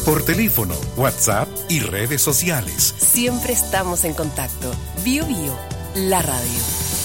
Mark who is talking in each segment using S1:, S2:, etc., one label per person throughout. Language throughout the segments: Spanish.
S1: por teléfono, WhatsApp y redes sociales.
S2: Siempre estamos en contacto. Bio Bio, la radio.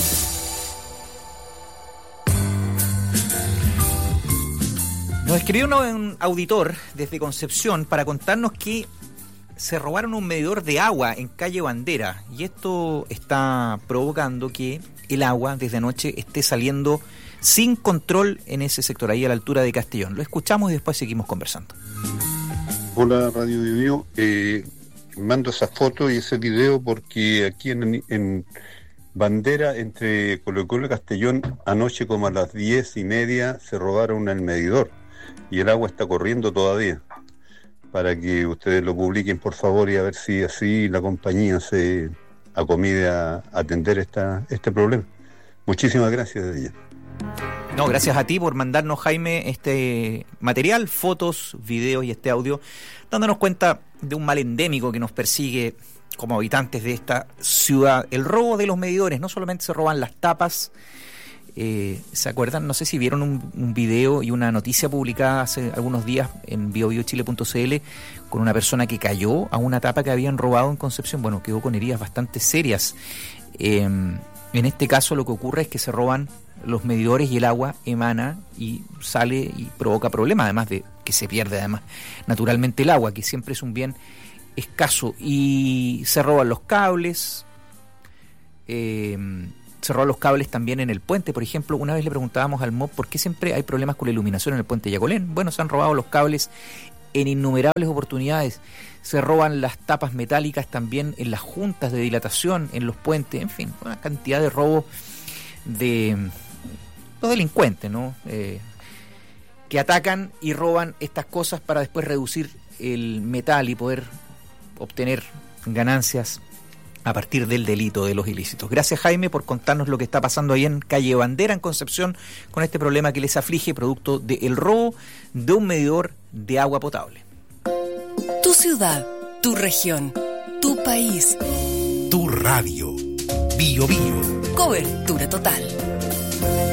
S3: Nos escribió un auditor desde Concepción para contarnos que se robaron un medidor de agua en calle Bandera y esto está provocando que el agua desde anoche esté saliendo sin control en ese sector, ahí a la altura de Castellón. Lo escuchamos y después seguimos conversando.
S4: Hola Radio Bio, mando esa foto y ese video porque aquí en Bandera, entre Colo-Colo y Castellón, anoche como a las 10:30 se robaron el medidor y el agua está corriendo todavía. Para que ustedes lo publiquen, por favor, y a ver si así la compañía se acomide a atender este problema. Muchísimas gracias de ella.
S3: No, gracias a ti por mandarnos, Jaime, este material, fotos, videos y este audio, dándonos cuenta de un mal endémico que nos persigue como habitantes de esta ciudad. El robo de los medidores, no solamente se roban las tapas, ¿se acuerdan? No sé si vieron un video y una noticia publicada hace algunos días en biobiochile.cl con una persona que cayó a una tapa que habían robado en Concepción. Bueno, quedó con heridas bastante serias. En este caso lo que ocurre es que se roban los medidores y el agua emana y sale y provoca problemas, además de que se pierde además naturalmente el agua, que siempre es un bien escaso, y se roban los cables, también en el puente. Por ejemplo, una vez le preguntábamos al MOB por qué siempre hay problemas con la iluminación en el puente Yacolén. Bueno, se han robado los cables en innumerables oportunidades. Se roban las tapas metálicas también en las juntas de dilatación, en los puentes, en fin, una cantidad de robos de los delincuentes, ¿no? Que atacan y roban estas cosas para después reducir el metal y poder obtener ganancias a partir del delito de los ilícitos. Gracias, Jaime, por contarnos lo que está pasando ahí en calle Bandera, en Concepción, con este problema que les aflige producto del robo de un medidor de agua potable.
S2: Tu ciudad, tu región, tu país,
S1: tu radio. Bio Bio.
S2: Cobertura total.